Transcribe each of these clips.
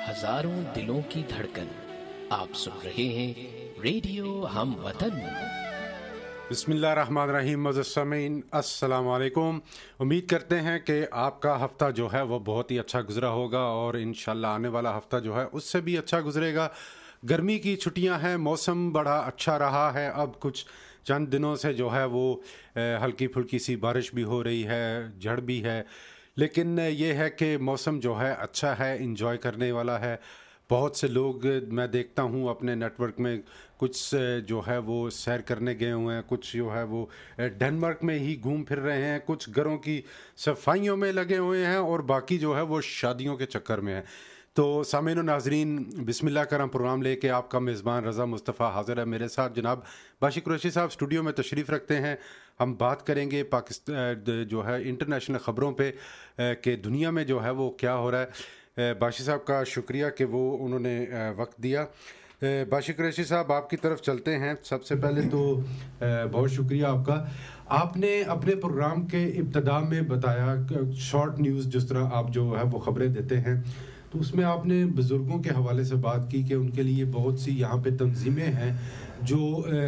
ہزاروں دلوں کی دھڑکن، آپ سن رہے ہیں ریڈیو ہم وطن۔ بسم اللہ الرحمن الرحیم۔ معزز سامعین السلام علیکم۔ امید کرتے ہیں کہ آپ کا ہفتہ جو ہے وہ بہت ہی اچھا گزرا ہوگا اور انشاءاللہ آنے والا ہفتہ جو ہے اس سے بھی اچھا گزرے گا۔ گرمی کی چھٹیاں ہیں، موسم بڑا اچھا رہا ہے، اب کچھ چند دنوں سے جو ہے وہ ہلکی پھلکی سی بارش بھی ہو رہی ہے، جھڑ بھی ہے، لیکن یہ ہے کہ موسم جو ہے اچھا ہے، انجوائے کرنے والا ہے۔ بہت سے لوگ میں دیکھتا ہوں اپنے نیٹ ورک میں، کچھ جو ہے وہ سیر کرنے گئے ہوئے ہیں، کچھ جو ہے وہ ڈنمارک میں ہی گھوم پھر رہے ہیں، کچھ گھروں کی صفائیوں میں لگے ہوئے ہیں اور باقی جو ہے وہ شادیوں کے چکر میں ہیں۔ تو سامعین و ناظرین، بسم اللہ کرم پروگرام لے کے آپ کا میزبان رضا مصطفیٰ حاضر ہے۔ میرے ساتھ جناب باشی قریشی صاحب اسٹوڈیو میں تشریف رکھتے ہیں۔ ہم بات کریں گے پاکستان جو ہے انٹرنیشنل خبروں پہ کہ دنیا میں جو ہے وہ کیا ہو رہا ہے۔ باشی صاحب کا شکریہ کہ وہ انہوں نے وقت دیا۔ باشی قریشی صاحب آپ کی طرف چلتے ہیں۔ سب سے پہلے تو بہت شکریہ آپ کا۔ آپ نے اپنے پروگرام کے ابتدا میں بتایا شارٹ نیوز، جس طرح آپ جو ہے وہ خبریں دیتے ہیں، تو اس میں آپ نے بزرگوں کے حوالے سے بات کی کہ ان کے لیے بہت سی یہاں پہ تنظیمیں ہیں جو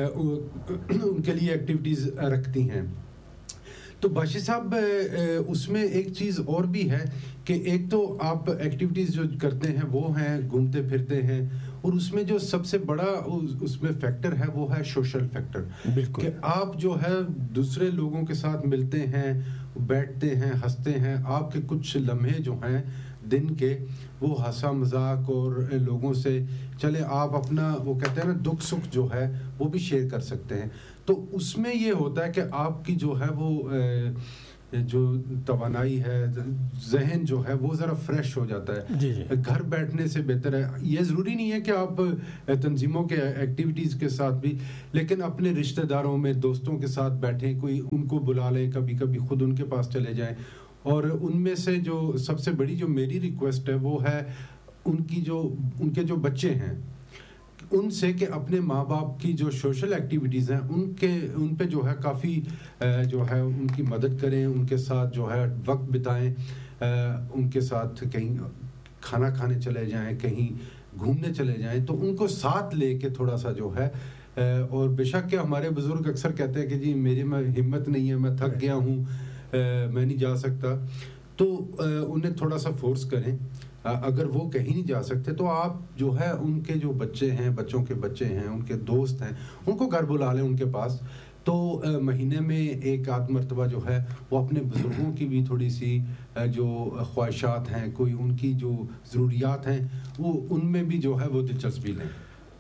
ان کے لیے ایکٹیویٹیز رکھتی ہیں۔ تو باشی صاحب اس میں ایک چیز اور بھی ہے کہ ایک تو آپ ایکٹیویٹیز جو کرتے ہیں وہ ہیں گھومتے پھرتے ہیں، اور اس میں جو سب سے بڑا اس میں فیکٹر ہے وہ ہے سوشل فیکٹر۔ بالکل، کہ آپ جو ہے دوسرے لوگوں کے ساتھ ملتے ہیں، بیٹھتے ہیں، ہنستے ہیں، آپ کے کچھ لمحے جو ہیں دن کے وہ ہنسا مذاق اور لوگوں سے چلے آپ اپنا وہ کہتے ہیں نا دکھ سکھ جو ہے وہ بھی شیئر کر سکتے ہیں۔ تو اس میں یہ ہوتا ہے کہ آپ کی جو ہے وہ جو توانائی ہے، ذہن جو ہے وہ ذرا فریش ہو جاتا ہے۔ جی جی، گھر بیٹھنے سے بہتر ہے۔ یہ ضروری نہیں ہے کہ آپ تنظیموں کے ایکٹیویٹیز کے ساتھ بھی، لیکن اپنے رشتہ داروں میں دوستوں کے ساتھ بیٹھیں، کوئی ان کو بلا لیں، کبھی کبھی خود ان کے پاس چلے جائیں۔ اور ان میں سے جو سب سے بڑی جو میری ریکویسٹ ہے وہ ہے ان کے جو بچے ہیں ان سے کہ اپنے ماں باپ کی جو سوشل ایکٹیویٹیز ہیں ان پہ جو ہے کافی جو ہے ان کی مدد کریں، ان کے ساتھ جو ہے وقت بتائیں، ان کے ساتھ کہیں کھانا کھانے چلے جائیں، کہیں گھومنے چلے جائیں، تو ان کو ساتھ لے کے تھوڑا سا جو ہے اور بے شک کہ ہمارے بزرگ اکثر کہتے ہیں کہ جی میرے میں ہمت نہیں ہے، میں تھک گیا ہوں، میں نہیں جا سکتا، تو انہیں تھوڑا سا فورس کریں۔ اگر وہ کہیں نہیں جا سکتے تو آپ جو ہے ان کے جو بچے ہیں، بچوں کے بچے ہیں، ان کے دوست ہیں، ان کو گھر بلا لیں ان کے پاس۔ تو مہینے میں ایک آدھ مرتبہ جو ہے وہ اپنے بزرگوں کی بھی تھوڑی سی جو خواہشات ہیں، کوئی ان کی جو ضروریات ہیں، وہ ان میں بھی جو ہے وہ دلچسپی لیں۔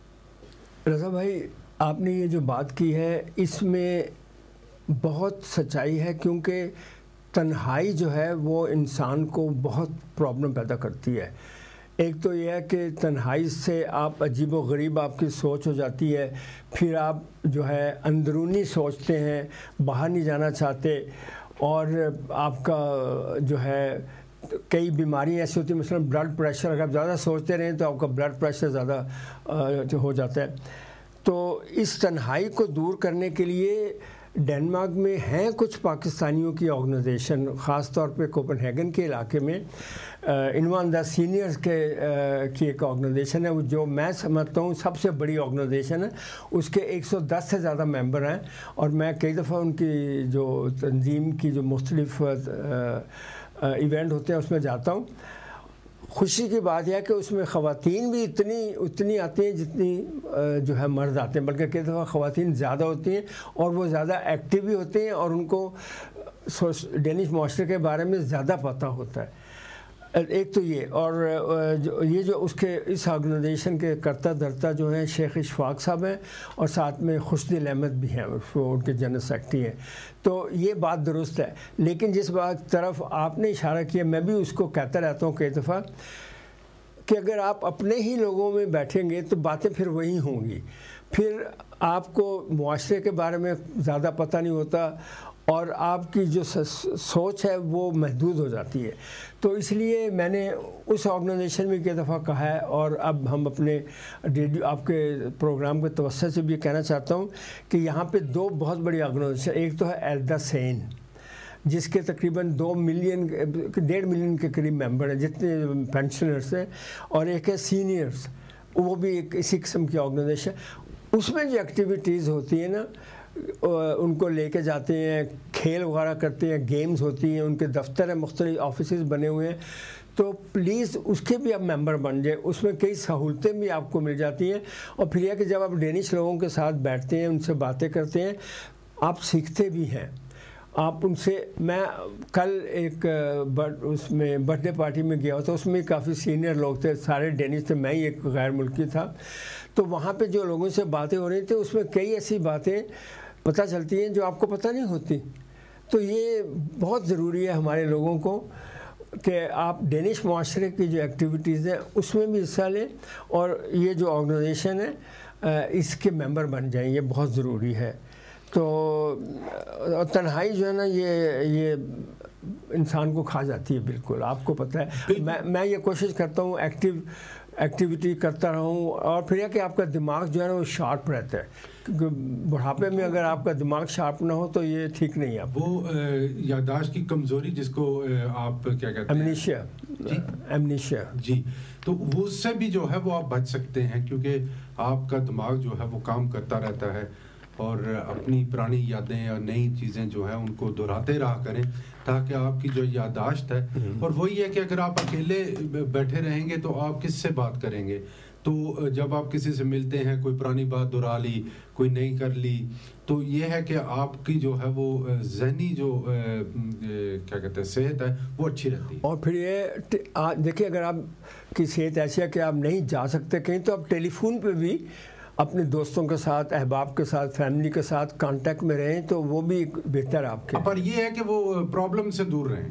رضا بھائی، آپ نے یہ جو بات کی ہے اس میں بہت سچائی ہے، کیونکہ تنہائی جو ہے وہ انسان کو بہت پرابلم پیدا کرتی ہے۔ ایک تو یہ ہے کہ تنہائی سے آپ عجیب و غریب آپ کی سوچ ہو جاتی ہے، پھر آپ جو ہے اندرونی سوچتے ہیں، باہر نہیں جانا چاہتے، اور آپ کا جو ہے کئی بیماریاں ایسی ہوتی ہیں، مثلا بلڈ پریشر، اگر آپ زیادہ سوچتے رہیں تو آپ کا بلڈ پریشر زیادہ ہو جاتا ہے۔ تو اس تنہائی کو دور کرنے کے لیے ڈنمارک میں ہیں کچھ پاکستانیوں کی آرگنائزیشن، خاص طور پہ کوپن ہیگن کے علاقے میں انوان دا سینئرز کی ایک آرگنائزیشن ہے، جو میں سمجھتا ہوں سب سے بڑی آرگنائزیشن ہے۔ اس کے 110 سے زیادہ ممبر ہیں، اور میں کئی دفعہ ان کی جو تنظیم کی جو مختلف ایونٹ ہوتے ہیں اس میں جاتا ہوں۔ خوشی کی بات یہ ہے کہ اس میں خواتین بھی اتنی آتی ہیں جتنی جو ہے مرد آتے ہیں، بلکہ کئی دفعہ خواتین زیادہ ہوتی ہیں اور وہ زیادہ ایکٹیو بھی ہوتے ہیں، اور ان کو ڈینش معاشرے کے بارے میں زیادہ پتہ ہوتا ہے۔ ایک تو یہ، اور یہ جو اس آرگنائزیشن کے کرتا دھرتا جو ہیں شیخ اشفاق صاحب ہیں، اور ساتھ میں خوشدل احمد بھی ہیں، ان کے جنرل سیکرٹری ہیں۔ تو یہ بات درست ہے، لیکن جس بات طرف آپ نے اشارہ کیا، میں بھی اس کو کہتا رہتا ہوں کئی دفعہ کہ اگر آپ اپنے ہی لوگوں میں بیٹھیں گے تو باتیں پھر وہی ہوں گی، پھر آپ کو معاشرے کے بارے میں زیادہ پتہ نہیں ہوتا، اور آپ کی جو سوچ ہے وہ محدود ہو جاتی ہے۔ تو اس لیے میں نے اس آرگنائزیشن میں کئی دفعہ کہا ہے، اور اب ہم اپنے ریڈیو آپ کے پروگرام کے توسط سے بھی کہنا چاہتا ہوں کہ یہاں پہ دو بہت بڑی آرگنائزیشن، ایک تو ہے ایلدا سین، جس کے تقریباً 1.5 ملین کے قریب ممبر ہیں جتنے پینشنرس ہیں, اور ایک ہے سینئرس, وہ بھی ایک اسی قسم کی آرگنائزیشن. اس میں جو ایکٹیویٹیز ہوتی ہیں نا, ان کو لے کے جاتے ہیں, کھیل وغیرہ کرتے ہیں, گیمز ہوتی ہیں, ان کے دفتر ہیں, مختلف آفیسز بنے ہوئے ہیں, تو پلیز اس کے بھی آپ ممبر بن جائیں. اس میں کئی سہولتیں بھی آپ کو مل جاتی ہیں. اور پھر یہ کہ جب آپ ڈینش لوگوں کے ساتھ بیٹھتے ہیں, ان سے باتیں کرتے ہیں, آپ سیکھتے بھی ہیں. آپ ان سے, میں کل ایک اس میں برتھ ڈے پارٹی میں گیا تھا, اس میں کافی سینئر لوگ تھے, سارے ڈینش تھے, میں ہی ایک غیر ملکی تھا. تو وہاں پہ جو لوگوں سے باتیں ہو رہی تھیں, اس میں کئی ایسی باتیں پتہ چلتی ہیں جو آپ کو پتہ نہیں ہوتی. تو یہ بہت ضروری ہے ہمارے لوگوں کو کہ آپ ڈینش معاشرے کی جو ایکٹیویٹیز ہیں اس میں بھی حصہ لیں, اور یہ جو آرگنائزیشن ہے اس کے ممبر بن جائیں, یہ بہت ضروری ہے. تو تنہائی جو ہے نا, یہ انسان کو کھا جاتی ہے بالکل, آپ کو پتہ ہے. میں یہ کوشش کرتا ہوں ایکٹیویٹی کرتا رہوں, اور پھر یہ کہ آپ کا دماغ جو ہے نا وہ شارپ رہتا ہے, کیونکہ بڑھاپے میں اگر آپ کا دماغ شارپ نہ ہو تو یہ ٹھیک نہیں ہے. وہ یادداشت کی کمزوری جس کو آپ کیا کہتے ہیں, ایمنیشیا, جی, تو وہ اس سے بھی جو ہے وہ آپ بچ سکتے ہیں, کیونکہ آپ کا دماغ جو ہے وہ کام کرتا رہتا ہے, اور اپنی پرانی یادیں اور نئی چیزیں جو ہیں ان کو دہراتے رہا کریں, تاکہ آپ کی جو یادداشت ہے, اور وہی ہے کہ اگر آپ اکیلے بیٹھے رہیں گے تو آپ کس سے بات کریں گے. تو جب آپ کسی سے ملتے ہیں, کوئی پرانی بات دہرا لی, کوئی نئی کر لی, تو یہ ہے کہ آپ کی جو ہے وہ ذہنی جو کیا کہتے ہیں صحت ہے وہ اچھی رہتی ہے. اور پھر یہ دیکھیں, اگر آپ کی صحت ایسی ہے کہ آپ نہیں جا سکتے کہیں, تو آپ ٹیلی فون پہ بھی اپنے دوستوں کے ساتھ, احباب کے ساتھ, فیملی کے ساتھ کانٹیکٹ میں رہیں, تو وہ بھی بہتر ہے آپ کے. پر یہ ہے کہ وہ پرابلم سے دور رہیں,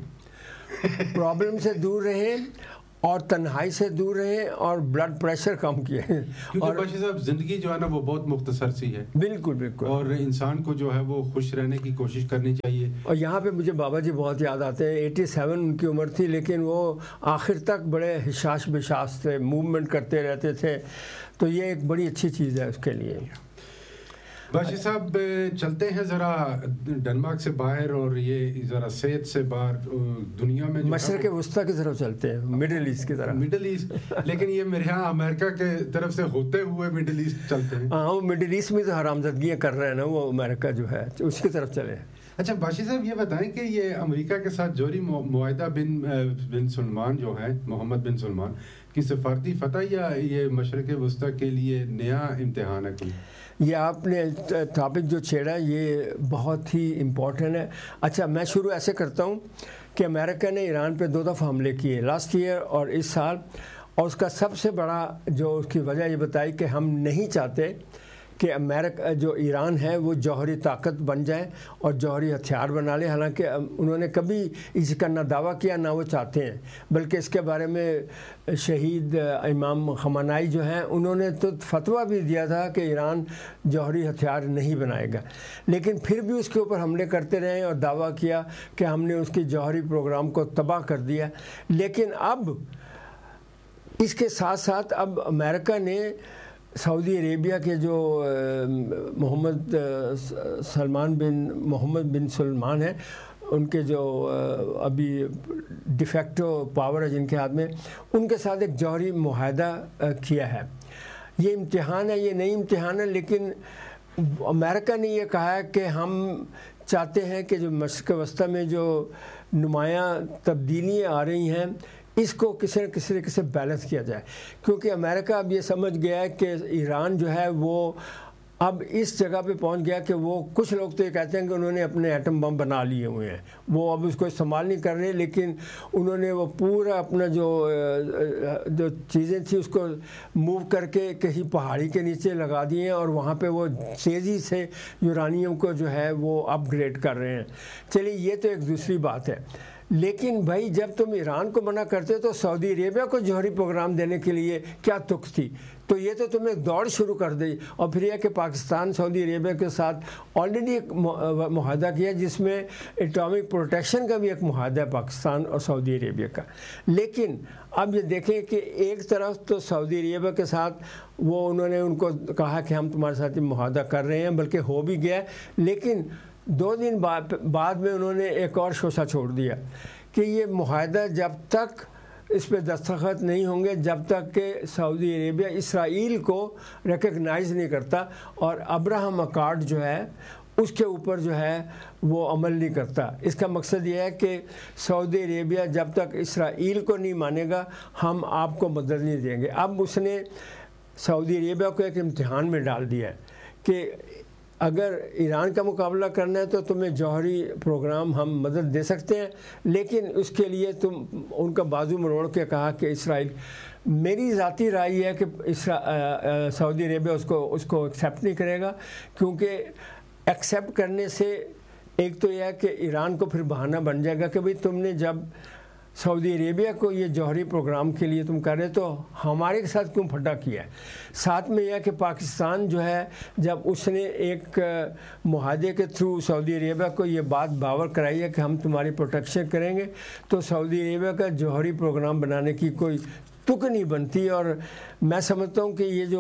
پرابلم سے دور رہیں, اور تنہائی سے دور رہیں, اور بلڈ پریشر کم کیے. کیونکہ باشی صاحب زندگی جو ہے نا وہ بہت مختصر سی ہے. بالکل بالکل, اور انسان کو جو ہے وہ خوش رہنے کی کوشش کرنی چاہیے. اور یہاں پہ مجھے بابا جی بہت یاد آتے ہیں. 87 ان کی عمر تھی, لیکن وہ آخر تک بڑے حشاش بشاش تھے, موومنٹ کرتے رہتے تھے. تو یہ ایک بڑی اچھی چیز ہے اس کے لیے. باشی صاحب چلتے ہیں ذرا ڈنمارک سے باہر, اور یہ ذرا صحت سے باہر دنیا میں مشرق وسطیٰ کی طرف چلتے ہیں, مڈل ایسٹ کی طرف. مڈل ایسٹ, لیکن یہ میرے یہاں امریکہ کے طرف سے ہوتے ہوئے مڈل ایسٹ چلتے ہیں. ہاں, وہ مڈل ایسٹ میں تو حرامزادگیاں کر رہے ہیں نا, وہ امریکہ جو ہے اس کی طرف چلے. اچھا باشی صاحب یہ بتائیں کہ یہ امریکہ کے ساتھ جوہری معاہدہ بن سلمان جو ہے, محمد بن سلمان کی سفارتی فتح, یا یہ مشرق وسطیٰ کے لیے نیا امتحان ہے کوئی؟ یہ آپ نے ٹاپک جو چھیڑا یہ بہت ہی امپورٹنٹ ہے. اچھا, میں شروع ایسے کرتا ہوں کہ امریکہ نے ایران پہ 2 دفعہ حملے کیے, لاسٹ ایئر اور اس سال, اور اس کا سب سے بڑا جو اس کی وجہ یہ بتائی کہ ہم نہیں چاہتے کہ امریکہ جو ایران ہے وہ جوہری طاقت بن جائے اور جوہری ہتھیار بنا لے. حالانکہ انہوں نے کبھی اس کا نہ دعویٰ کیا نہ وہ چاہتے ہیں, بلکہ اس کے بارے میں شہید امام خمینائی جو ہیں انہوں نے تو فتویٰ بھی دیا تھا کہ ایران جوہری ہتھیار نہیں بنائے گا, لیکن پھر بھی اس کے اوپر حملے کرتے رہے اور دعویٰ کیا کہ ہم نے اس کی جوہری پروگرام کو تباہ کر دیا. لیکن اب اس کے ساتھ ساتھ اب امریکہ نے سعودی عربیہ کے جو محمد بن سلمان ہیں, ان کے جو ابھی ڈیفیکٹو پاور ہے جن کے ہاتھ میں, ان کے ساتھ ایک جوہری معاہدہ کیا ہے. یہ امتحان ہے, یہ نئی امتحان ہے, لیکن امریکہ نے یہ کہا ہے کہ ہم چاہتے ہیں کہ جو مشرق وسطیٰ میں جو نمایاں تبدیلیاں آ رہی ہیں اس کو کسی نہ کسی طریقے سے بیلنس کیا جائے, کیونکہ امریکہ اب یہ سمجھ گیا ہے کہ ایران جو ہے وہ اب اس جگہ پہ پہنچ گیا کہ وہ, کچھ لوگ تو یہ کہتے ہیں کہ انہوں نے اپنے ایٹم بم بنا لیے ہوئے ہیں, وہ اب اس کو استعمال نہیں کر رہے, لیکن انہوں نے وہ پورا اپنا جو چیزیں تھیں اس کو موو کر کے کہیں پہاڑی کے نیچے لگا دیے ہیں, اور وہاں پہ وہ تیزی سے یورانیم کو جو ہے وہ اپ گریڈ کر رہے ہیں. چلیے یہ تو ایک دوسری بات ہے, لیکن بھائی جب تم ایران کو منع کرتے ہو تو سعودی عربیہ کو جوہری پروگرام دینے کے لیے کیا تک تھی؟ تو یہ تو تم نے دوڑ شروع کر دی. اور پھر یہ کہ پاکستان سعودی عربیہ کے ساتھ آلریڈی ایک معاہدہ کیا جس میں ایٹامک پروٹیکشن کا بھی ایک معاہدہ ہے پاکستان اور سعودی عربیہ کا. لیکن اب یہ دیکھیں کہ ایک طرف تو سعودی عربیہ کے ساتھ وہ انہوں نے ان کو کہا کہ ہم تمہارے ساتھ معاہدہ کر رہے ہیں, بلکہ ہو بھی گیا, لیکن 2 دن بعد میں انہوں نے ایک اور شوشہ چھوڑ دیا کہ یہ معاہدہ جب تک اس پہ دستخط نہیں ہوں گے جب تک کہ سعودی عربیہ اسرائیل کو ریکگنائز نہیں کرتا اور ابراہم اکارڈ جو ہے اس کے اوپر جو ہے وہ عمل نہیں کرتا. اس کا مقصد یہ ہے کہ سعودی عربیہ جب تک اسرائیل کو نہیں مانے گا ہم آپ کو مدد نہیں دیں گے. اب اس نے سعودی عربیہ کو ایک امتحان میں ڈال دیا ہے کہ اگر ایران کا مقابلہ کرنا ہے تو تمہیں جوہری پروگرام ہم مدد دے سکتے ہیں لیکن اس کے لیے تم ان کا بازو مروڑ کے کہا کہ اسرائیل. میری ذاتی رائے یہ ہے کہ سعودی عربیہ اس کو ایکسیپٹ نہیں کرے گا کیونکہ ایکسیپٹ کرنے سے ایک تو یہ ہے کہ ایران کو پھر بہانہ بن جائے گا کہ بھئی تم نے جب سعودی عربیہ کو یہ جوہری پروگرام کے لیے تم کر رہے تو ہمارے ساتھ کیوں پھٹا کیا ہے. ساتھ میں یہ کہ پاکستان جو ہے جب اس نے ایک معاہدے کے تھرو سعودی عربیہ کو یہ بات باور کرائی ہے کہ ہم تمہاری پروٹیکشن کریں گے تو سعودی عربیہ کا جوہری پروگرام بنانے کی کوئی تک نہیں بنتی. اور میں سمجھتا ہوں کہ یہ جو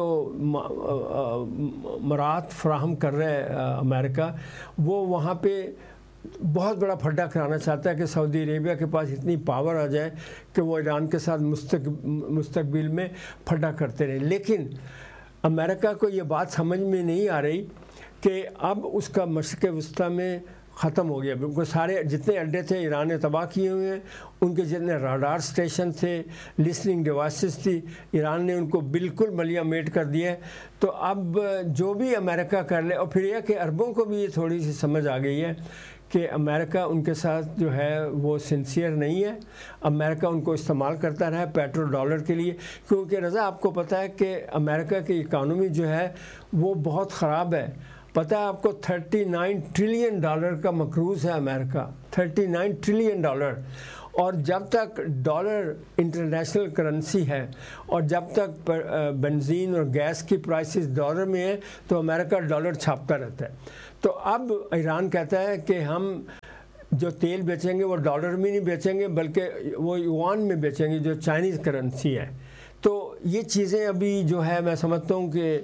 مراعات فراہم کر رہا ہے امریکہ وہ وہاں پہ بہت بڑا پھڈا کرانا چاہتا ہے کہ سعودی عربیہ کے پاس اتنی پاور آ جائے کہ وہ ایران کے ساتھ مستقبل میں پھڈا کرتے رہیں. لیکن امریکہ کو یہ بات سمجھ میں نہیں آ رہی کہ اب اس کا مشرق وسطیٰ میں ختم ہو گیا. بالکل سارے جتنے اڈے تھے ایران نے تباہ کیے ہوئے ہیں. ان کے جتنے راڈار سٹیشن تھے لسننگ ڈیوائسز تھی ایران نے ان کو بالکل ملیہ میٹ کر دیا ہے. تو اب جو بھی امریکہ کر لے اور پھر یہ کہ عربوں کو بھی یہ تھوڑی سی سمجھ آ گئی ہے کہ امریکہ ان کے ساتھ جو ہے وہ سنسیئر نہیں ہے. امریکہ ان کو استعمال کرتا رہا ہے پیٹرو ڈالر کے لیے کیونکہ رضا آپ کو پتہ ہے کہ امریکہ کی اکانومی جو ہے وہ بہت خراب ہے. پتہ ہے آپ کو $39 ٹریلین کا مقروض ہے امریکہ. $39 ٹریلین. اور جب تک ڈالر انٹرنیشنل کرنسی ہے اور جب تک بنزین اور گیس کی پرائسز ڈالر میں ہیں تو امریکہ ڈالر چھاپتا رہتا ہے. تو اب ایران کہتا ہے کہ ہم جو تیل بیچیں گے وہ ڈالر میں نہیں بیچیں گے بلکہ وہ یوان میں بیچیں گے جو چائنیز کرنسی ہے. تو یہ چیزیں ابھی جو ہے میں سمجھتا ہوں کہ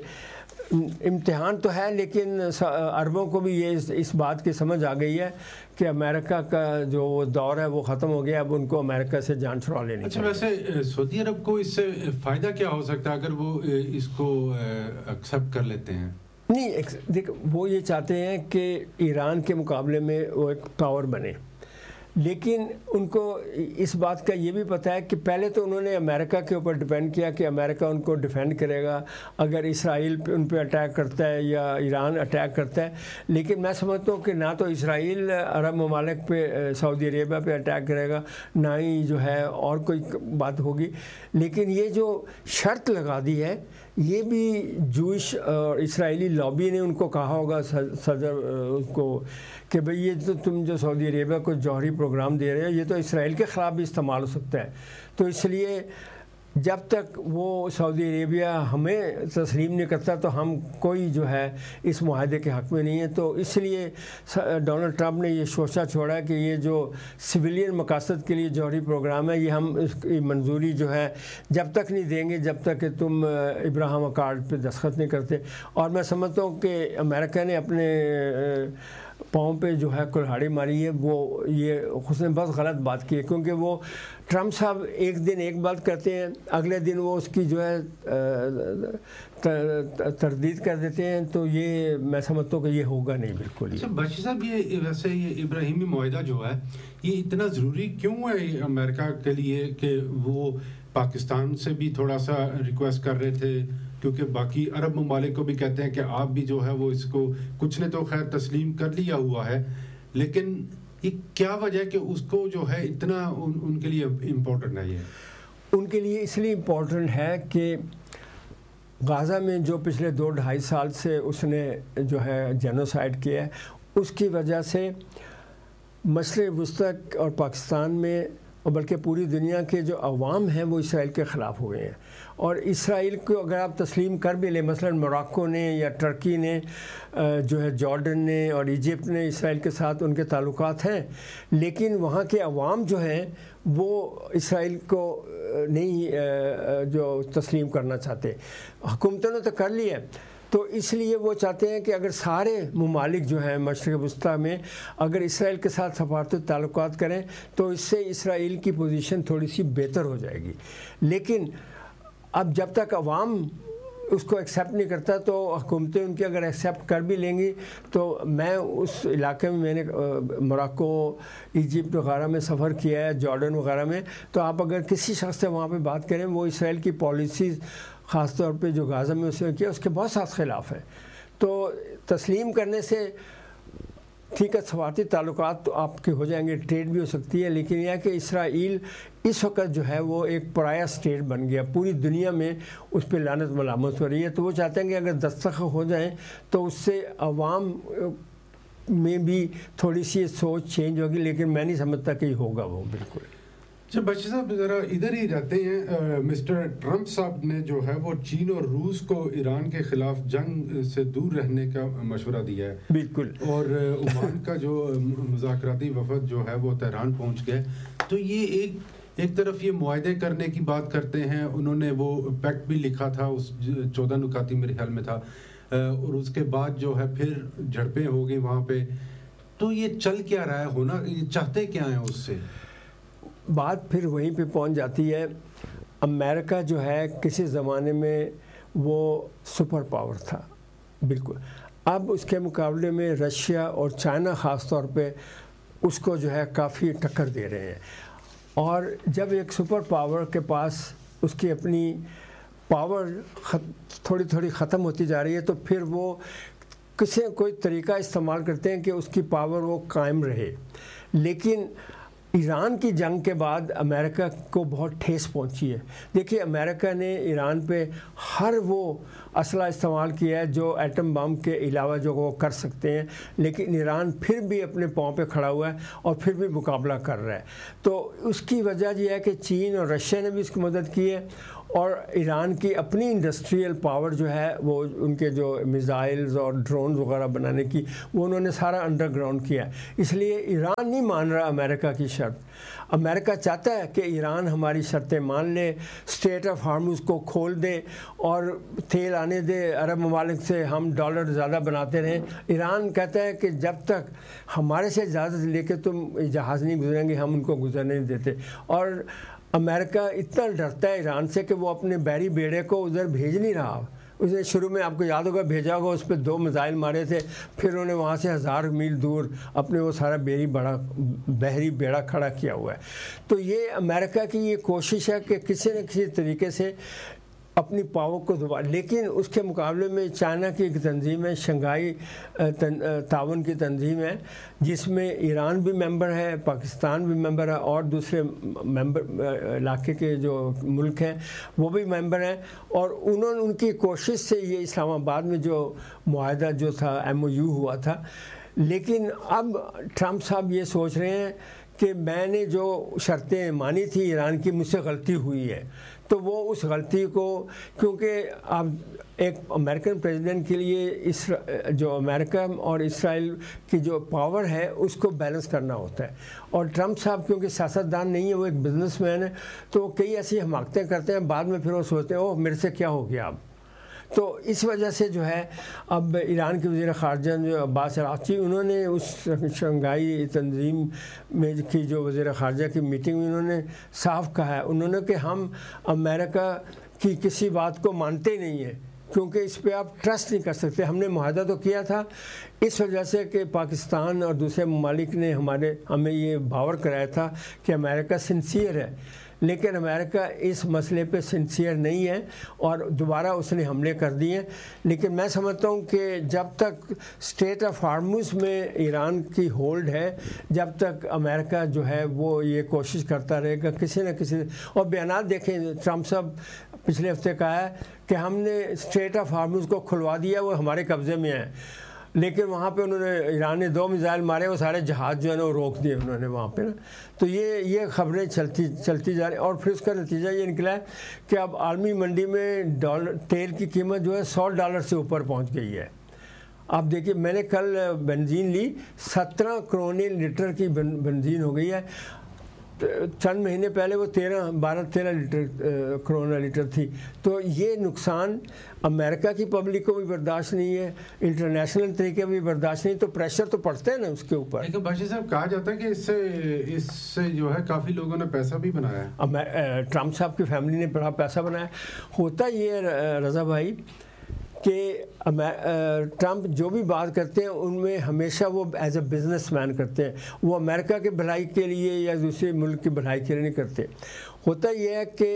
امتحان تو ہے لیکن عربوں کو بھی یہ اس بات کی سمجھ آ گئی ہے کہ امریکہ کا جو دور ہے وہ ختم ہو گیا. اب ان کو امریکہ سے جان چھڑا لینی چاہیے. اچھا ویسے سعودی عرب کو اس سے فائدہ کیا ہو سکتا ہے اگر وہ اس کو ایکسیپٹ کر لیتے ہیں؟ نہیں دیکھ وہ یہ چاہتے ہیں کہ ایران کے مقابلے میں وہ ایک پاور بنے لیکن ان کو اس بات کا یہ بھی پتہ ہے کہ پہلے تو انہوں نے امریکہ کے اوپر ڈیپینڈ کیا کہ امریکہ ان کو ڈیفینڈ کرے گا اگر اسرائیل پہ ان پہ اٹیک کرتا ہے یا ایران اٹیک کرتا ہے. لیکن میں سمجھتا ہوں کہ نہ تو اسرائیل عرب ممالک پہ سعودی عربیہ پہ اٹیک کرے گا نہ ہی جو ہے اور کوئی بات ہوگی. لیکن یہ جو شرط لگا دی ہے یہ بھی جوئش اور اسرائیلی لابی نے ان کو کہا ہوگا صدر اس کو کہ بھئی یہ تو تم جو سعودی عربیہ کو جوہری پروگرام دے رہے ہو یہ تو اسرائیل کے خلاف بھی استعمال ہو سکتا ہے. تو اس لیے جب تک وہ سعودی عربیہ ہمیں تسلیم نہیں کرتا تو ہم کوئی جو ہے اس معاہدے کے حق میں نہیں ہے. تو اس لیے ڈونلڈ ٹرمپ نے یہ شوشہ چھوڑا کہ یہ جو سویلین مقاصد کے لیے جوہری پروگرام ہے یہ ہم اس کی منظوری جو ہے جب تک نہیں دیں گے جب تک کہ تم ابراہم اکارڈ پہ دستخط نہیں کرتے. اور میں سمجھتا ہوں کہ امریکہ نے اپنے پاؤں پہ جو ہے کلہاڑی ماری ہے. وہ یہ اس نے بہت غلط بات کی ہے کیونکہ وہ ٹرمپ صاحب ایک دن ایک بات کرتے ہیں اگلے دن وہ اس کی جو ہے تردید کر دیتے ہیں. تو یہ میں سمجھتا ہوں کہ یہ ہوگا نہیں بالکل. اچھا بشیر صاحب یہ ویسے یہ ابراہیمی معاہدہ جو ہے یہ اتنا ضروری کیوں ہے امریکہ کے لیے کہ وہ پاکستان سے بھی تھوڑا سا ریکویسٹ کر رہے تھے کیونکہ باقی عرب ممالک کو بھی کہتے ہیں کہ آپ بھی جو ہے وہ اس کو کچھ نے تو خیر تسلیم کر لیا ہوا ہے لیکن یہ کیا وجہ ہے کہ اس کو جو ہے اتنا ان کے لیے امپورٹنٹ ہے؟ یہ ان کے لیے اس لیے امپورٹنٹ ہے کہ غازہ میں جو پچھلے 2-2.5 سال سے اس نے جو ہے جینوسائڈ کیا ہے اس کی وجہ سے مشرق وسطی اور پاکستان میں اور بلکہ پوری دنیا کے جو عوام ہیں وہ اسرائیل کے خلاف ہوئے ہیں. اور اسرائیل کو اگر آپ تسلیم کر بھی لیں مثلا موراکو نے یا ٹرکی نے جو ہے جارڈن نے اور ایجپٹ نے اسرائیل کے ساتھ ان کے تعلقات ہیں لیکن وہاں کے عوام جو ہیں وہ اسرائیل کو نہیں جو تسلیم کرنا چاہتے. حکومتوں نے تو کر لیا ہے تو اس لیے وہ چاہتے ہیں کہ اگر سارے ممالک جو ہیں مشرق وسطیٰ میں اگر اسرائیل کے ساتھ سفارتی تعلقات کریں تو اس سے اسرائیل کی پوزیشن تھوڑی سی بہتر ہو جائے گی. لیکن اب جب تک عوام اس کو ایکسیپٹ نہیں کرتا تو حکومتیں ان کی اگر ایکسیپٹ کر بھی لیں گی تو میں اس علاقے میں نے موراکو ایجپٹ وغیرہ میں سفر کیا ہے, جارڈن وغیرہ میں, تو آپ اگر کسی شخص سے وہاں پہ بات کریں وہ اسرائیل کی پالیسیز خاص طور پہ جو غازہ میں اس نے کیا اس کے بہت سخت خلاف ہیں. تو تسلیم کرنے سے ٹھیک ہے سفارتی تعلقات تو آپ کے ہو جائیں گے, ٹریڈ بھی ہو سکتی ہے, لیکن یہ کہ اسرائیل اس وقت جو ہے وہ ایک پرایا اسٹیٹ بن گیا, پوری دنیا میں اس پہ لعنت ملامت ہو رہی ہے. تو وہ چاہتے ہیں کہ اگر دستخط ہو جائیں تو اس سے عوام میں بھی تھوڑی سی سوچ چینج ہوگی, لیکن میں نہیں سمجھتا کہ یہ ہوگا وہ بالکل. جب بشیر صاحب ذرا ادھر ہی رہتے ہیں, مسٹر ٹرمپ صاحب نے جو ہے وہ چین اور روس کو ایران کے خلاف جنگ سے دور رہنے کا مشورہ دیا ہے. بالکل. اور عمان کا جو مذاکراتی وفد جو ہے وہ تہران پہنچ گئے, تو یہ ایک طرف یہ معاہدے کرنے کی بات کرتے ہیں, انہوں نے وہ پیکٹ بھی لکھا تھا, اس 14 نکاتی میرے خیال میں تھا, اور اس کے بعد جو ہے پھر جھڑپیں ہو گئی وہاں پہ. تو یہ چل کیا رہا ہے, ہونا یہ چاہتے کیا ہیں اس سے؟ بات پھر وہیں پہ پہنچ جاتی ہے. امریکہ جو ہے کسی زمانے میں وہ سپر پاور تھا بالکل, اب اس کے مقابلے میں رشیا اور چائنا خاص طور پہ اس کو جو ہے کافی ٹکر دے رہے ہیں. اور جب ایک سپر پاور کے پاس اس کی اپنی پاور تھوڑی تھوڑی ختم ہوتی جا رہی ہے تو پھر وہ کوئی طریقہ استعمال کرتے ہیں کہ اس کی پاور وہ قائم رہے. لیکن ایران کی جنگ کے بعد امریکہ کو بہت ٹھیس پہنچی ہے. دیکھیے امریکہ نے ایران پہ ہر وہ اسلحہ استعمال کیا ہے جو ایٹم بم کے علاوہ جو وہ کر سکتے ہیں, لیکن ایران پھر بھی اپنے پاؤں پہ کھڑا ہوا ہے اور پھر بھی مقابلہ کر رہا ہے. تو اس کی وجہ یہ ہے کہ چین اور رشیا نے بھی اس کی مدد کی ہے, اور ایران کی اپنی انڈسٹریل پاور جو ہے وہ ان کے جو میزائلز اور ڈرونز وغیرہ بنانے کی وہ انہوں نے سارا انڈر گراؤنڈ کیا. اس لیے ایران نہیں مان رہا امریکہ کی شرط. امریکہ چاہتا ہے کہ ایران ہماری شرطیں مان لے, اسٹریٹ آف ہارمز کو کھول دے اور تیل آنے دے عرب ممالک سے, ہم ڈالر زیادہ بناتے رہیں. ایران کہتا ہے کہ جب تک ہمارے سے اجازت لے کے تم جہاز نہیں گزریں گے ہم ان کو گزرنے نہیں دیتے. اور امریکہ اتنا ڈرتا ہے ایران سے کہ وہ اپنے بحری بیڑے کو ادھر بھیج نہیں رہا. اس نے شروع میں آپ کو یاد ہوگا بھیجا ہوگا, اس پہ 2 میزائل مارے تھے, پھر انہوں نے وہاں سے 1000 میل دور اپنے وہ سارا بحری بیڑا کھڑا کیا ہوا ہے. تو یہ امریکہ کی یہ کوشش ہے کہ کسی نہ کسی طریقے سے اپنی پاور کو دوبارہ, لیکن اس کے مقابلے میں چائنا کی ایک تنظیم ہے, شنگھائی تعاون کی تنظیم ہے, جس میں ایران بھی ممبر ہے, پاکستان بھی ممبر ہے, اور دوسرے ممبر علاقے کے جو ملک ہیں وہ بھی ممبر ہیں. اور انہوں نے ان کی کوشش سے یہ اسلام آباد میں جو معاہدہ جو تھا MOU ہوا تھا. لیکن اب ٹرمپ صاحب یہ سوچ رہے ہیں کہ میں نے جو شرطیں مانی تھی ایران کی, مجھ سے غلطی ہوئی ہے. تو وہ اس غلطی کو, کیونکہ اب ایک امریکن پریزیڈنٹ کے لیے جو امریکہ اور اسرائیل کی جو پاور ہے اس کو بیلنس کرنا ہوتا ہے. اور ٹرمپ صاحب کیونکہ سیاستدان نہیں ہے, وہ ایک بزنس مین ہے, تو کئی ایسی حماقتیں کرتے ہیں, بعد میں پھر وہ سوچتے ہیں اوہ میرے سے کیا ہو گیا اب. تو اس وجہ سے جو ہے اب ایران کے وزیر خارجہ جو عباس عراقچی, انہوں نے اس شنگھائی تنظیم میں کی جو وزیر خارجہ کی میٹنگ میں انہوں نے صاف کہا ہے, انہوں نے کہ ہم امریکہ کی کسی بات کو مانتے نہیں ہیں کیونکہ اس پہ آپ ٹرسٹ نہیں کر سکتے. ہم نے معاہدہ تو کیا تھا اس وجہ سے کہ پاکستان اور دوسرے ممالک نے ہمیں یہ باور کرایا تھا کہ امریکہ سنسیئر ہے, لیکن امریکہ اس مسئلے پہ سنسیئر نہیں ہے اور دوبارہ اس نے حملے کر دیے. لیکن میں سمجھتا ہوں کہ جب تک اسٹریٹ آف ہارمز میں ایران کی ہولڈ ہے, جب تک امریکہ جو ہے وہ یہ کوشش کرتا رہے گا کسی نہ کسی. اور بیانات دیکھیں, ٹرمپ صاحب پچھلے ہفتے کہا ہے کہ ہم نے اسٹریٹ آف ہارمز کو کھلوا دیا, وہ ہمارے قبضے میں ہے, لیکن وہاں پہ انہوں نے ایران نے 2 میزائل مارے, وہ سارے جہاز جو ہے نا وہ روک دیے انہوں نے وہاں پہ نا. تو یہ خبریں چلتی جا رہی, اور پھر اس کا نتیجہ یہ نکلا ہے کہ اب عالمی منڈی میں تیل کی قیمت جو ہے $100 سے اوپر پہنچ گئی ہے. آپ دیکھیے میں نے کل بنزین لی, 17 کروڑ لیٹر کی بنزین ہو گئی ہے. چند مہینے پہلے وہ 12-13 لیٹر کرونا لیٹر تھی. تو یہ نقصان امریکہ کی پبلک کو بھی برداشت نہیں ہے, انٹرنیشنل طریقے بھی برداشت نہیں, تو پریشر تو پڑتا ہے نا اس کے اوپر. لیکن باشی صاحب کہا جاتا ہے کہ اس سے جو ہے کافی لوگوں نے پیسہ بھی بنایا ہے. ٹرمپ صاحب کی فیملی نے بڑا پیسہ بنایا. ہوتا یہ ہے رضا بھائی کہ ٹرمپ جو بھی بات کرتے ہیں ان میں ہمیشہ وہ ایز اے بزنس مین کرتے ہیں, وہ امریکہ کے بھلائی کے لیے یا دوسرے ملک کی بھلائی کے لیے نہیں کرتے. ہوتا یہ ہے کہ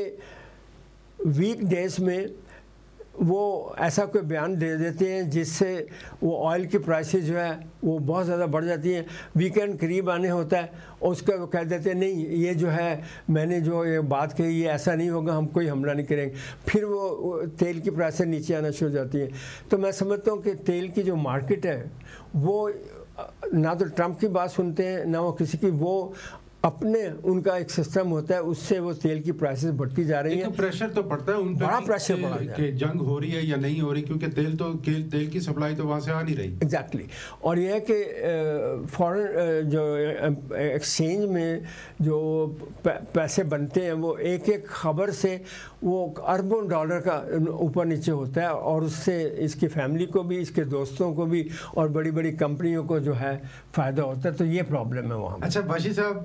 ویک ڈیز میں وہ ایسا کوئی بیان دے دیتے ہیں جس سے وہ آئل کی پرائسز جو ہے وہ بہت زیادہ بڑھ جاتی ہیں. ویکینڈ قریب آنے ہوتا ہے اور اس کا وہ کہہ دیتے ہیں نہیں یہ جو ہے میں نے جو یہ بات کہی یہ ایسا نہیں ہوگا, ہم کوئی حملہ نہیں کریں گے. پھر وہ تیل کی پرائسیں نیچے آنا شروع ہو جاتی ہیں. تو میں سمجھتا ہوں کہ تیل کی جو مارکیٹ ہے وہ نہ تو ٹرمپ کی بات سنتے ہیں نہ وہ کسی کی, وہ اپنے ان کا ایک سسٹم ہوتا ہے اس سے وہ تیل کی پرائسز بڑھتی جا رہی ہیں. پریشر تو پڑتا ہے ان پہ, بڑا پریشر پڑا ہے کہ جنگ ہو رہی ہے یا نہیں ہو رہی, کیونکہ تیل کی سپلائی تو وہاں سے آ نہیں رہی. ایگزیکٹلی. اور یہ ہے کہ فورن جو ایکسچینج میں جو پیسے بنتے ہیں وہ ایک ایک خبر سے وہ اربوں ڈالر کا اوپر نیچے ہوتا ہے, اور اس سے اس کی فیملی کو بھی, اس کے دوستوں کو بھی, اور بڑی بڑی کمپنیوں کو جو ہے فائدہ ہوتا ہے. تو یہ پرابلم ہے وہاں. اچھا باشی صاحب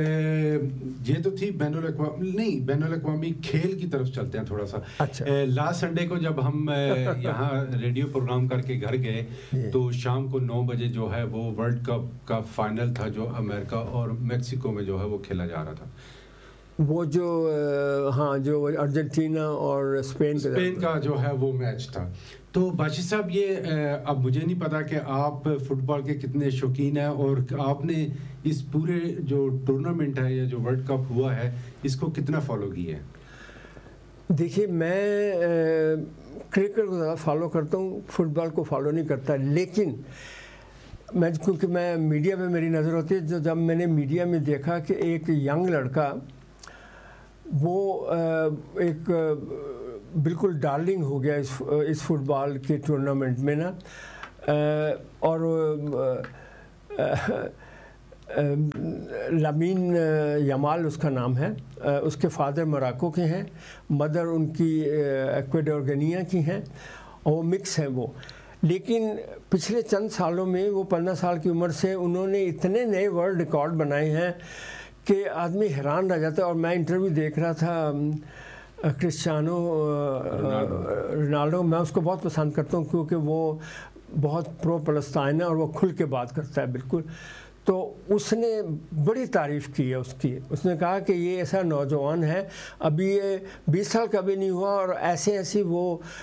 یہ تو تھی بین الاقوامی کھیل کی طرف چلتے ہیں تھوڑا سا. اچھا. لاسٹ سنڈے کو جب ہم یہاں ریڈیو پروگرام کر کے گھر گئے تو شام کو 9 بجے جو ہے وہ ورلڈ کپ کا فائنل تھا جو امریکہ اور میکسیکو میں جو ہے وہ کھیلا جا رہا تھا. وہ جو جو ارجنٹینا اور اسپین کا جو ہے وہ میچ تھا. تو باشی صاحب یہ اب مجھے نہیں پتا کہ آپ فٹ بال کے کتنے شوقین ہیں اور آپ نے اس پورے جو ٹورنامنٹ ہے یا جو ورلڈ کپ ہوا ہے اس کو کتنا فالو کیا ہے؟ دیکھیے میں کرکٹ کو زیادہ فالو کرتا ہوں, فٹ بال کو فالو نہیں کرتا. لیکن میں کیونکہ میں میڈیا میں میری نظر ہوتی ہے, جب میں نے میڈیا میں دیکھا کہ ایک ینگ لڑکا وہ ایک بالکل ڈارلنگ ہو گیا اس فٹ بال کے ٹورنامنٹ میں نا, اور لامین یمال اس کا نام ہے, اس کے فادر موراکو کے ہیں, مدر ان کی ایکویڈور گنیا کی ہیں, اور وہ مکس ہیں وہ. لیکن پچھلے چند سالوں میں وہ 15 سال کی عمر سے انہوں نے اتنے نئے ورلڈ ریکارڈ بنائے ہیں کہ آدمی حیران رہ جاتا ہے. اور میں انٹرویو دیکھ رہا تھا کرسچیانو رونالڈو, میں اس کو بہت پسند کرتا ہوں کیونکہ وہ بہت پرو فلسطین ہے اور وہ کھل کے بات کرتا ہے بالکل. تو اس نے بڑی تعریف کی ہے اس کی. اس نے کہا کہ یہ ایسا نوجوان ہے, ابھی یہ 20 سال کا بھی نہیں ہوا اور ایسی وہ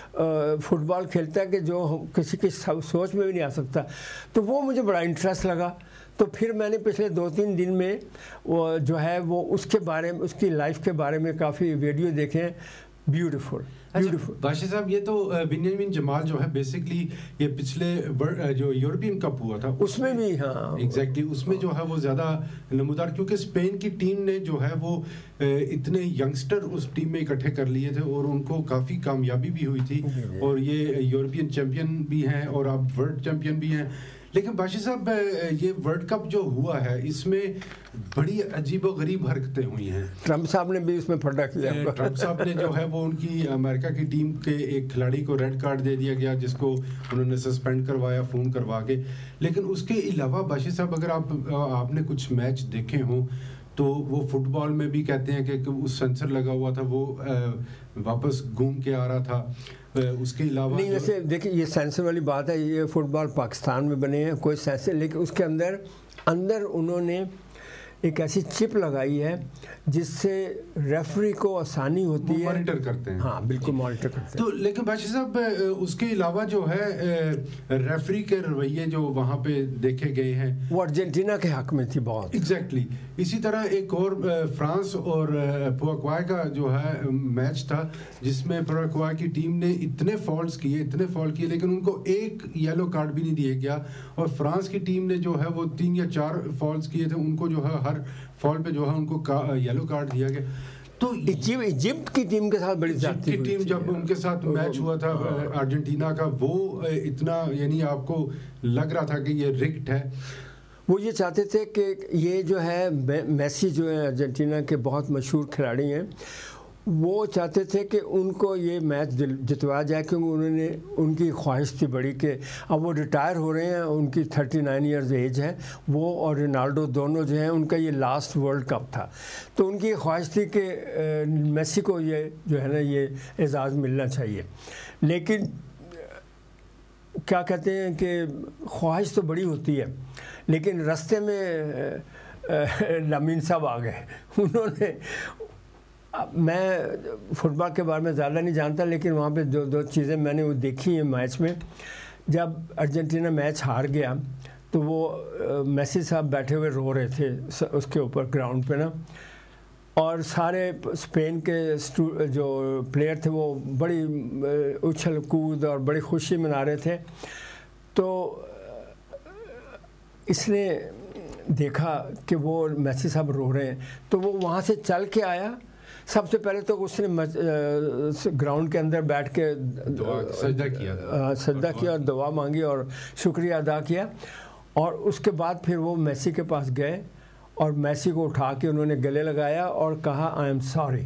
فٹ بال کھیلتا ہے کہ جو کسی کی سوچ میں بھی نہیں آ سکتا. تو وہ مجھے بڑا انٹرسٹ لگا. تو پھر میں نے پچھلے 2-3 دن میں وہ جو ہے وہ اس کے بارے میں, اس کی لائف کے بارے میں کافی ویڈیو دیکھے ہیں. بیوٹیفل. باشی صاحب یہ تو بنیامین جمال جو ہے بیسکلی یہ پچھلے جو یورپین کپ ہوا تھا اس میں بھی ایگزیکٹلی اس میں جو ہے وہ زیادہ نمودار, کیونکہ اسپین کی ٹیم نے جو ہے وہ اتنے ینگسٹر اس ٹیم میں اکٹھے کر لیے تھے اور ان کو کافی کامیابی بھی ہوئی تھی, اور یہ یورپین چیمپئن بھی ہیں اور اب ورلڈ چیمپئن بھی ہیں. لیکن باشی صاحب یہ ورلڈ کپ جو ہوا ہے اس میں بڑی عجیب و غریب حرکتیں ہوئی ہیں. ٹرمپ صاحب نے بھی اس میں پھٹا کیا. ٹرمپ صاحب نے جو ہے وہ ان کی امریکہ کی ٹیم کے ایک کھلاڑی کو ریڈ کارڈ دے دیا گیا جس کو انہوں نے سسپینڈ کروایا فون کروا کے. لیکن اس کے علاوہ باشی صاحب اگر آپ نے کچھ میچ دیکھے ہوں تو وہ فٹ بال میں بھی کہتے ہیں کہ اس سینسر لگا ہوا تھا وہ واپس گھوم کے آ رہا تھا. اس کے علاوہ نہیں, ویسے دیکھیں یہ سینسر والی بات ہے, یہ فٹ بال پاکستان میں بنے ہیں کوئی سینسر, لیکن اس کے اندر انہوں نے ایک ایسی چپ لگائی ہے جس سے ریفری کو آسانی ہوتی ہے, مانیٹر کرتے ہیں. ہاں بالکل مانیٹر کرتے ہیں. تو لیکن باشی صاحب اس کے علاوہ جو ہے ریفری کے رویے جو وہاں پہ دیکھے گئے ہیں وہ ارجنٹینا کے حق میں تھی بہت. ایگزیکٹلی. اسی طرح ایک اور فرانس اور پوراگوائے کا جو ہے میچ تھا جس میں پوراگوائے کی ٹیم نے اتنے فالٹس کیے لیکن ان کو ایک یلو کارڈ بھی نہیں دیا گیا, اور فرانس کی ٹیم نے جو ہے وہ 3 یا 4 فالٹس کیے تھے, ان کو جو ہے ہر فال پہ جو ہے ان کو یلو کارڈ دیا گیا. تو ایجپٹ کی ٹیم کے ساتھ بڑی زیادتی ہوئی ٹیم جب ان کے ساتھ میچ ہوا تھا ارجنٹینا کا, وہ اتنا یعنی آپ کو لگ رہا تھا کہ یہ رگڈ ہے. وہ یہ چاہتے تھے کہ یہ جو ہے میسی جو ہے ارجنٹینا کے بہت مشہور کھلاڑی ہیں، وہ چاہتے تھے کہ ان کو یہ میچ جتوایا جائے، کیونکہ انہوں نے ان کی خواہش تھی بڑی کہ اب وہ ریٹائر ہو رہے ہیں، ان کی 39 ایئرز ایج ہے، وہ اور رونالڈو دونوں جو ہیں ان کا یہ لاسٹ ورلڈ کپ تھا، تو ان کی خواہش تھی کہ میسی کو یہ جو ہے نا یہ اعزاز ملنا چاہیے. لیکن کیا کہتے ہیں کہ خواہش تو بڑی ہوتی ہے، لیکن رستے میں لامین صاحب آ گئے. انہوں نے، میں فٹ بال کے بارے میں زیادہ نہیں جانتا، لیکن وہاں پہ دو چیزیں میں نے وہ دیکھی ہیں میچ میں. جب ارجنٹینا میچ ہار گیا تو وہ میسی صاحب بیٹھے ہوئے رو رہے تھے اس کے اوپر گراؤنڈ پہ نا، اور سارے اسپین کے جو پلیئر تھے وہ بڑی اچھل کود اور بڑی خوشی منا رہے تھے. تو اس نے دیکھا کہ وہ میسی صاحب رو رہے ہیں، تو وہ وہاں سے چل کے آیا. سب سے پہلے تو اس نے گراؤنڈ کے اندر بیٹھ کے سجدہ کیا اور دعا مانگی اور شکریہ ادا کیا، اور اس کے بعد پھر وہ میسی کے پاس گئے اور میسی کو اٹھا کے انہوں نے گلے لگایا اور کہا آئی ایم سوری.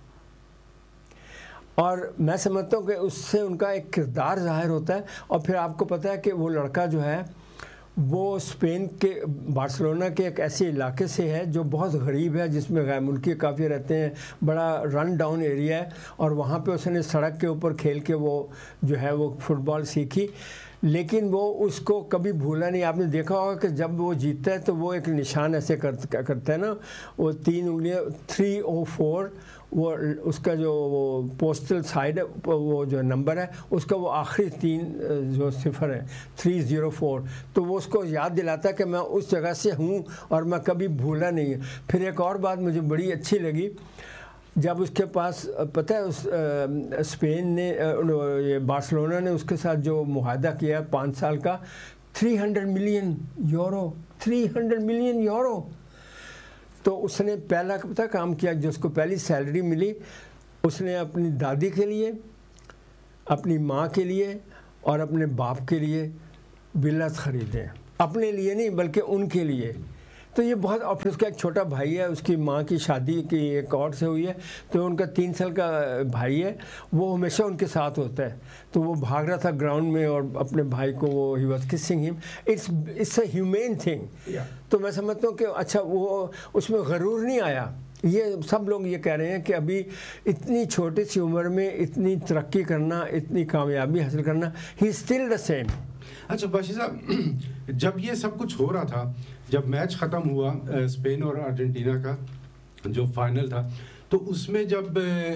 اور میں سمجھتا ہوں کہ اس سے ان کا ایک کردار ظاہر ہوتا ہے. اور پھر آپ کو پتہ ہے کہ وہ لڑکا جو ہے وہ اسپین کے بارسلونا کے ایک ایسے علاقے سے ہے جو بہت غریب ہے، جس میں غیر ملکی کافی رہتے ہیں، بڑا رن ڈاؤن ایریا ہے، اور وہاں پہ اس نے سڑک کے اوپر کھیل کے وہ جو ہے وہ فٹ بال سیکھی. لیکن وہ اس کو کبھی بھولا نہیں. آپ نے دیکھا ہوگا کہ جب وہ جیتتا ہے تو وہ ایک نشان ایسے کرتا ہے نا، وہ 3 انگلیاں 304، وہ اس کا جو وہ پوسٹل سائڈ ہے وہ جو نمبر ہے اس کا وہ آخری 3 جو صفر ہے 304، تو وہ اس کو یاد دلاتا ہے کہ میں اس جگہ سے ہوں اور میں کبھی بھولا نہیں. پھر ایک اور بات مجھے بڑی اچھی لگی، جب اس کے پاس پتہ ہے اسپین نے یہ بارسلونا نے اس کے ساتھ جو معاہدہ کیا 5 سال کا 300 ملین یورو 300 ملین یورو، تو اس نے پہلا پتہ کام کیا، جو اس کو پہلی سیلری ملی اس نے اپنی دادی کے لیے، اپنی ماں کے لیے اور اپنے باپ کے لیے ویلاز خریدے. اپنے لیے نہیں بلکہ ان کے لیے. تو یہ بہت، اور پھر اس کا ایک چھوٹا بھائی ہے، اس کی ماں کی شادی کی ایک اور سے ہوئی ہے، تو ان کا 3 سال کا بھائی ہے، وہ ہمیشہ ان کے ساتھ ہوتا ہے. تو وہ بھاگ رہا تھا گراؤنڈ میں اور اپنے بھائی کو وہ ہی واز کسنگ ہم. It's a humane thing. تو میں سمجھتا ہوں کہ اچھا وہ اس میں غرور نہیں آیا. یہ سب لوگ یہ کہہ رہے ہیں کہ ابھی اتنی چھوٹی سی عمر میں اتنی ترقی کرنا، اتنی کامیابی حاصل کرنا، ہی اسٹل دا سیم. اچھا باشی صاحب، جب یہ سب کچھ ہو رہا تھا، جب میچ ختم ہوا اسپین اور ارجنٹینا کا جو فائنل تھا، تو اس میں جب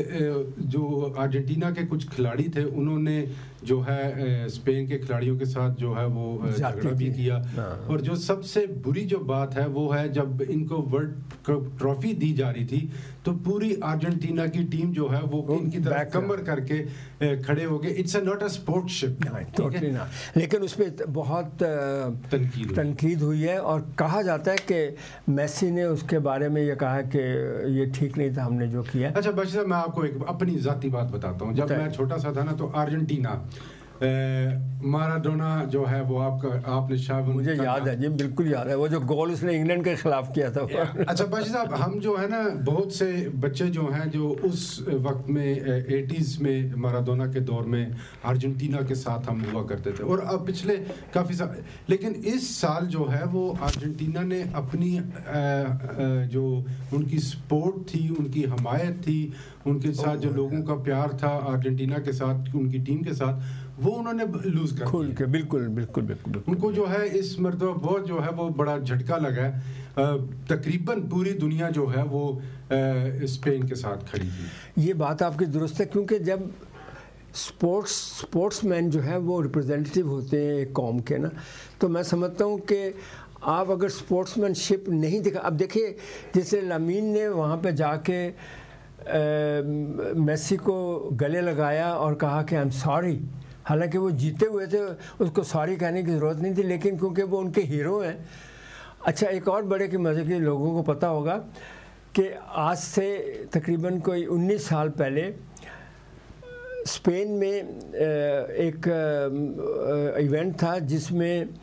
جو ارجنٹینا کے کچھ کھلاڑی تھے انہوں نے جو ہے اسپین کے کھلاڑیوں کے ساتھ جو ہے وہ جھگڑا بھی کیا، اور جو سب سے بری جو بات ہے وہ ہے جب ان کو ورلڈ ٹرافی دی جا رہی تھی تو پوری ارجنٹینا کی ٹیم جو ہے وہ ان کی طرف کمر کر کے کھڑے ہو گئے. اٹس ناٹ اے اسپورٹ شپ، لیکن اس پہ بہت تنقید ہوئی ہے، اور کہا جاتا ہے کہ میسی نے اس کے بارے میں یہ کہا کہ یہ ٹھیک نہیں تھا ہم نے جو کیا. اچھا باشی صاحب، میں آپ کو ایک اپنی ذاتی بات بتاتا ہوں. جب میں چھوٹا سا تھا نا تو ارجنٹینا مارادونا جو ہے وہ آپ نے شاید مجھے یاد ہے جی، بالکل یاد ہے، وہ جو گول اس نے انگلینڈ کے خلاف کیا تھا. اچھا باشی صاحب، ہم جو ہے نا بہت سے بچے جو ہیں جو اس وقت میں 80s میں مارادونا کے دور میں ارجنٹینا کے ساتھ ہم ہوا کرتے تھے، اور اب پچھلے کافی سال، لیکن اس سال جو ہے وہ ارجنٹینا نے اپنی جو ان کی سپورٹ تھی، ان کی حمایت تھی، ان کے ساتھ جو لوگوں کا پیار تھا ارجنٹینا کے ساتھ، ان کی ٹیم کے ساتھ، وہ انہوں نے لوز کر کھول کے بالکل بالکل بالکل ان کو جو ہے اس مرتبہ بہت جو ہے وہ بڑا جھٹکا لگا ہے. تقریباً پوری دنیا جو ہے وہ اسپین کے ساتھ کھڑی تھی. یہ بات آپ کی درست ہے، کیونکہ جب اسپورٹس مین جو ہے وہ ریپرزینٹیو ہوتے ہیں ایک قوم کے نا، تو میں سمجھتا ہوں کہ آپ اگر اسپورٹس مین شپ نہیں دکھا، اب دیکھیے جیسے لامین نے وہاں پہ جا کے میسی کو گلے لگایا اور کہا کہ آئی ایم سوری، حالانکہ وہ جیتے ہوئے تھے، اس کو سوری کہنے کی ضرورت نہیں تھی، لیکن کیونکہ وہ ان کے ہیرو ہیں. اچھا ایک اور بڑے کے مزے کے لوگوں کو پتہ ہوگا کہ آج سے تقریباً کوئی 19 سال پہلے اسپین میں ایک ایونٹ تھا جس میں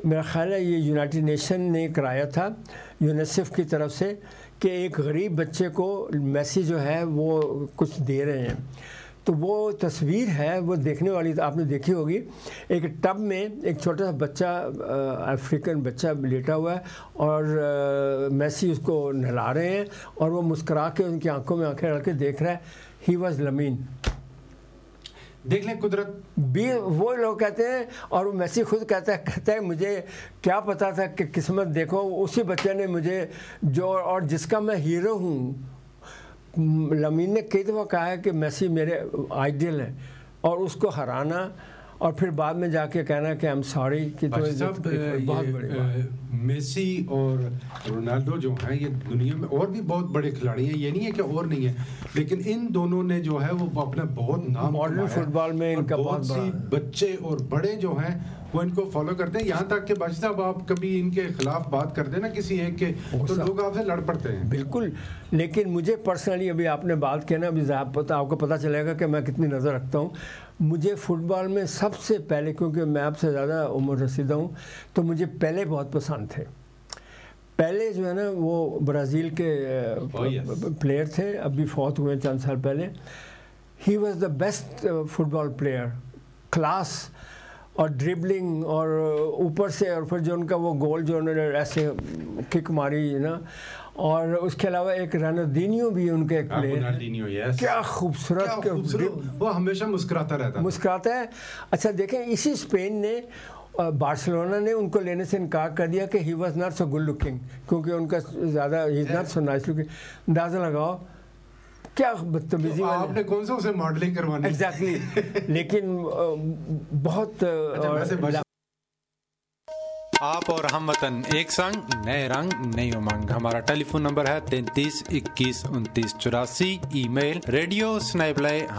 میرا خیال ہے یہ یونائٹڈ نیشن نے کرایا تھا یونیسیف کی طرف سے کہ ایک غریب بچے کو میسی جو ہے وہ کچھ دے رہے ہیں. تو وہ تصویر ہے وہ دیکھنے والی آپ نے دیکھی ہوگی. ایک ٹب میں ایک چھوٹا سا بچہ افریقن بچہ لیٹا ہوا ہے اور میسی اس کو نہلا رہے ہیں اور وہ مسکرا کے ان کی آنکھوں میں آنکھیں ڈال کے دیکھ رہا ہے. He was لمین. دیکھ لیں قدرت بھی وہ لوگ کہتے ہیں اور وہ میسی خود کہتا ہے مجھے کیا پتا تھا کہ قسمت دیکھو اسی بچے نے مجھے جو اور جس کا میں ہیرو ہوں. لمین نے کئی دفعہ کہا ہے کہ میسی میرے آئیڈیل ہے اور اس کو ہرانا اور پھر بعد میں جا کے کہنا کہ ایم سوری کہ بہت بڑی میسی اور رونالڈو جو ہیں یہ دنیا میں اور بھی بہت بڑے کھلاڑی ہیں, یہ نہیں ہے کہ اور نہیں ہے, لیکن ان دونوں نے جو ہے وہ اپنا بہت نام ماڈرن فٹ بال میں ان کا بہت سی بچے اور بڑے جو ہیں وہ ان کو فالو کرتے ہیں. یہاں تک کہ باشد صاحب آپ کبھی ان کے خلاف بات کرتے ہیں نا کسی ایک کے تو لوگ آپ سے لڑ پڑتے ہیں. بالکل. لیکن مجھے پرسنلی ابھی آپ نے بات کیا نا, ابھی آپ کو پتہ چلے گا کہ میں کتنی نظر رکھتا ہوں. مجھے فٹ بال میں سب سے پہلے, کیونکہ میں آپ سے زیادہ عمر رسیدہ ہوں, تو مجھے پہلے بہت پسند تھے. پہلے جو ہے نا وہ برازیل کے پلیئر تھے, ابھی فوت ہوئے چند سال پہلے. He was the best fit ball player, class اور ڈربلنگ اور اوپر سے, اور پھر جو ان کا وہ گول جو انہوں نے ایسے کک ماری نا, اور اس کے علاوہ ایک رونالڈینیو بھی ان کے ایک پلیئر, کیا خوبصورت, وہ ہمیشہ مسکراتا ہے. اچھا دیکھیں اسی اسپین نے بارسلونا نے ان کو لینے سے انکار کر دیا کہ he was not so good looking, کیونکہ ان کا زیادہ ہی is not so nice looking. اندازہ لگاؤ کیا بدتمیزی, آپ نے کون سا اسے ماڈلنگ کروانی. ایگزیکٹلی. لیکن بہت آپ اور ہم وطن ایک سنگ نئے رنگ نئی امنگ. ہمارا ٹیلی فون نمبر ہے 33 21 29 84. ای میل radio@.